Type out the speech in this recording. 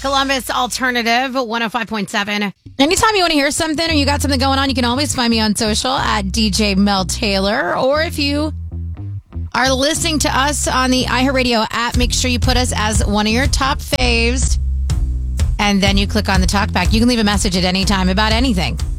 Columbus Alternative 105.7. Anytime you want to hear something or you got something going on, you can always find me on social at DJ Mel Taylor. Or if you are listening to us on the iHeartRadio app, make sure you put us as one of your top faves. And then you click on the talkback. You can leave a message at any time about anything.